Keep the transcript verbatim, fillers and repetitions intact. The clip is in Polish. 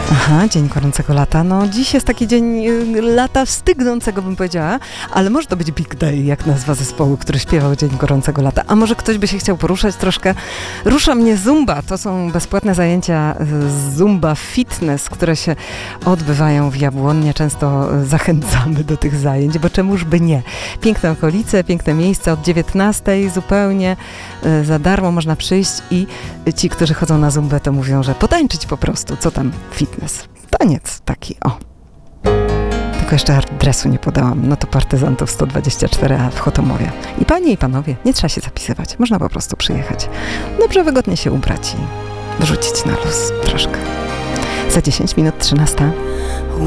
Aha, Dzień Gorącego Lata. No dziś jest taki dzień y, lata wstygnącego, bym powiedziała, ale może to być Big Day, jak nazwa zespołu, który śpiewał Dzień Gorącego Lata. A może ktoś by się chciał poruszać troszkę? Rusza mnie Zumba. To są bezpłatne zajęcia z Zumba Fitness, które się odbywają w Jabłonnie. Często zachęcamy do tych zajęć, bo czemuż by nie. Piękne okolice, piękne miejsce. Od dziewiętnastej zupełnie y, za darmo można przyjść i ci, którzy chodzą na Zumbę, to mówią, że potańczyć po prostu. Co tam fitness? Taniec taki, o. Tylko jeszcze adresu nie podałam. No to Partyzantów sto dwadzieścia cztery A w Chotomowie. I panie i panowie, nie trzeba się zapisywać. Można po prostu przyjechać. Dobrze, wygodnie się ubrać i wrzucić na luz troszkę. Za dziesięć minut trzynasta.